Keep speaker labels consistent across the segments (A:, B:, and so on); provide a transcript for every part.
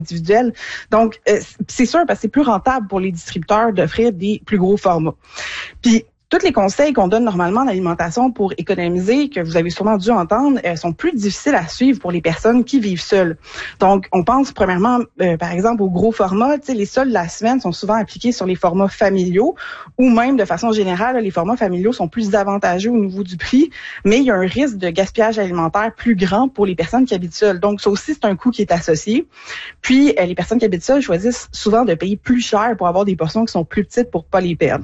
A: individuelle. Donc, c'est sûr parce que c'est plus rentable pour les distributeurs d'offrir des plus gros formats. Puis, tous les conseils qu'on donne normalement en alimentation pour économiser, que vous avez sûrement dû entendre, sont plus difficiles à suivre pour les personnes qui vivent seules. Donc, on pense premièrement, par exemple, aux gros formats. Tu sais, les soldes de la semaine sont souvent appliqués sur les formats familiaux ou même de façon générale, les formats familiaux sont plus avantageux au niveau du prix, mais il y a un risque de gaspillage alimentaire plus grand pour les personnes qui habitent seules. Donc, ça aussi, c'est un coût qui est associé. Puis, les personnes qui habitent seules choisissent souvent de payer plus cher pour avoir des portions qui sont plus petites pour pas les perdre.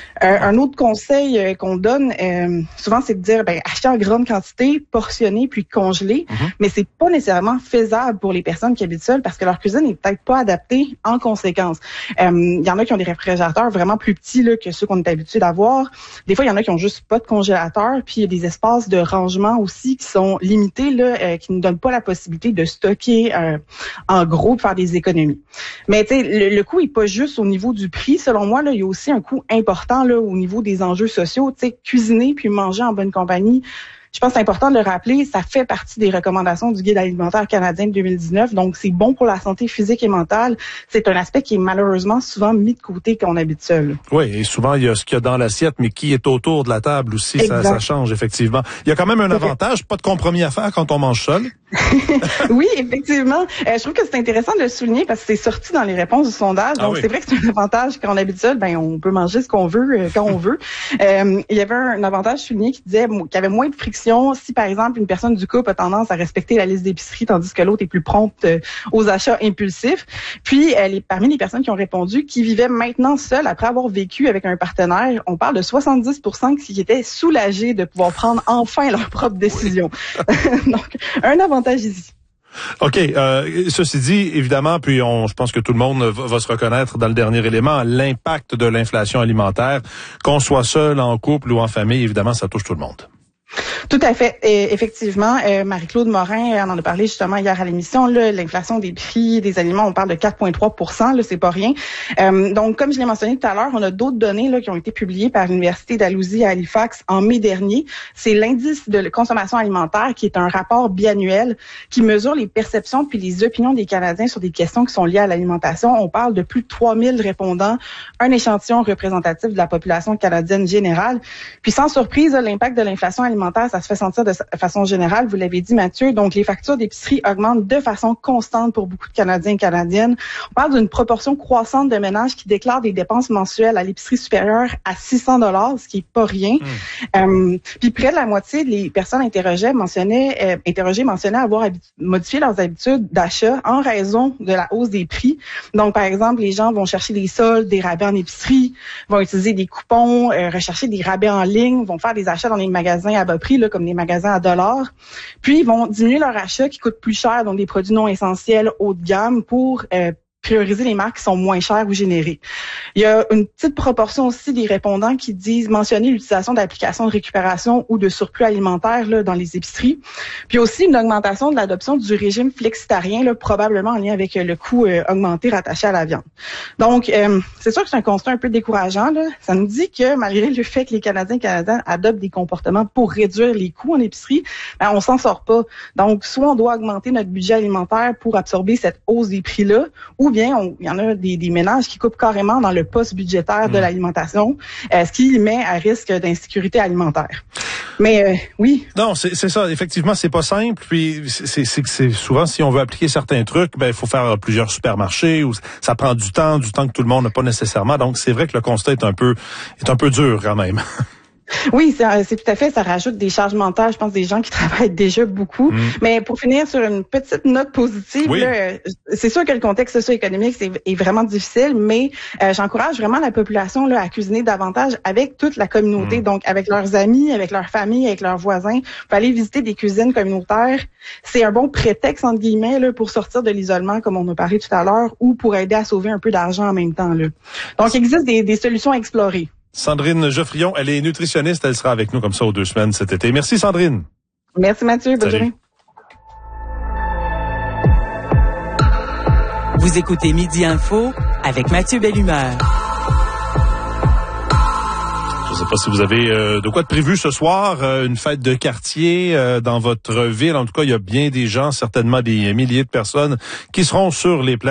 A: Un autre conseil qu'on donne souvent, c'est de dire acheter en grande quantité, portionner puis congeler, mais c'est pas nécessairement faisable pour les personnes qui habitent seules parce que leur cuisine n'est peut-être pas adaptée en conséquence. Il y en a qui ont des réfrigérateurs vraiment plus petits là, que ceux qu'on est habitué d'avoir. Des fois, il y en a qui ont juste pas de congélateur, puis il y a des espaces de rangement aussi qui sont limités là, qui ne donnent pas la possibilité de stocker en gros pour faire des économies. Mais tu sais, le coût est pas juste au niveau du prix. Selon moi, là, il y a aussi un coût important là, au niveau des enjeux sociaux. Tu sais, cuisiner puis manger en bonne compagnie. Je pense que c'est important de le rappeler, ça fait partie des recommandations du Guide alimentaire canadien de 2019, donc c'est bon pour la santé physique et mentale. C'est un aspect qui est malheureusement souvent mis de côté quand on habite seul.
B: Oui, et souvent il y a ce qu'il y a dans l'assiette, mais qui est autour de la table aussi, ça change effectivement. Il y a quand même un avantage, pas de compromis à faire quand on mange seul.
A: Oui, effectivement. Je trouve que c'est intéressant de le souligner parce que c'est sorti dans les réponses du sondage. Donc, c'est vrai que c'est un avantage quand on habite seul, on peut manger ce qu'on veut quand on veut. Il y avait un avantage souligné qui disait qu'il y avait moins de friction si, par exemple, une personne du couple a tendance à respecter la liste d'épicerie tandis que l'autre est plus prompte aux achats impulsifs. Puis, parmi les personnes qui ont répondu, qui vivaient maintenant seules après avoir vécu avec un partenaire, on parle de 70% qui étaient soulagés de pouvoir prendre enfin leur propre décision. Donc, un avantage ici.
B: OK. Ceci dit, évidemment, puis je pense que tout le monde va se reconnaître dans le dernier élément, l'impact de l'inflation alimentaire, qu'on soit seul, en couple ou en famille, évidemment, ça touche tout le monde.
A: Tout à fait. Et effectivement, Marie-Claude Morin, on en a parlé justement hier à l'émission, là, l'inflation des prix des aliments, on parle de 4,3 %, là, c'est pas rien. Donc, comme je l'ai mentionné tout à l'heure, on a d'autres données là, qui ont été publiées par l'Université Dalhousie à Halifax en mai dernier. C'est l'indice de consommation alimentaire qui est un rapport biannuel qui mesure les perceptions puis les opinions des Canadiens sur des questions qui sont liées à l'alimentation. On parle de plus de 3000 répondants, un échantillon représentatif de la population canadienne générale. Puis sans surprise, l'impact de l'inflation alimentaire, ça se fait sentir de façon générale, vous l'avez dit Mathieu, donc les factures d'épicerie augmentent de façon constante pour beaucoup de Canadiens et Canadiennes. On parle d'une proportion croissante de ménages qui déclarent des dépenses mensuelles à l'épicerie supérieure à 600 $, ce qui est pas rien. Puis près de la moitié des personnes interrogées mentionnaient avoir modifié leurs habitudes d'achat en raison de la hausse des prix. Donc par exemple, les gens vont chercher des soldes, des rabais en épicerie, vont utiliser des coupons, rechercher des rabais en ligne, vont faire des achats dans les magasins à bas prix, là, comme des magasins à dollars. Puis, ils vont diminuer leur achat qui coûte plus cher, donc des produits non essentiels haut de gamme pour prioriser les marques qui sont moins chères ou générées. Il y a une petite proportion aussi des répondants qui disent mentionner l'utilisation d'applications de récupération ou de surplus alimentaire là, dans les épiceries. Puis aussi une augmentation de l'adoption du régime flexitarien, là, probablement en lien avec le coût augmenté rattaché à la viande. Donc, c'est sûr que c'est un constat un peu décourageant. Là. Ça nous dit que malgré le fait que les Canadiens et Canadiennes adoptent des comportements pour réduire les coûts en épicerie, on s'en sort pas. Donc, soit on doit augmenter notre budget alimentaire pour absorber cette hausse des prix-là, ou bien il y en a des ménages qui coupent carrément dans le poste budgétaire de l'alimentation, ce qui met à risque d'insécurité alimentaire. Mais oui.
B: Non, c'est ça. Effectivement, c'est pas simple. Puis c'est souvent si on veut appliquer certains trucs, il faut faire plusieurs supermarchés ou ça prend du temps que tout le monde n'a pas nécessairement. Donc c'est vrai que le constat est un peu dur quand même.
A: Oui, c'est tout à fait. Ça rajoute des charges mentales, je pense, des gens qui travaillent déjà beaucoup. Mais pour finir sur une petite note positive, là, c'est sûr que le contexte socio-économique est vraiment difficile, mais j'encourage vraiment la population là, à cuisiner davantage avec toute la communauté, donc avec leurs amis, avec leur famille, avec leurs voisins. Pour aller visiter des cuisines communautaires, c'est un bon prétexte, entre guillemets, là, pour sortir de l'isolement, comme on a parlé tout à l'heure, ou pour aider à sauver un peu d'argent en même temps. Là. Donc, il existe des solutions à explorer.
B: Sandrine Geoffrion, elle est nutritionniste, elle sera avec nous comme ça aux 2 semaines cet été. Merci Sandrine.
A: Merci Mathieu, bonne journée.
C: Vous écoutez Midi Info avec Mathieu Bellumeur.
B: sais pas si vous avez de quoi de prévu ce soir, une fête de quartier dans votre ville. En tout cas, il y a bien des gens, certainement des milliers de personnes qui seront sur les places.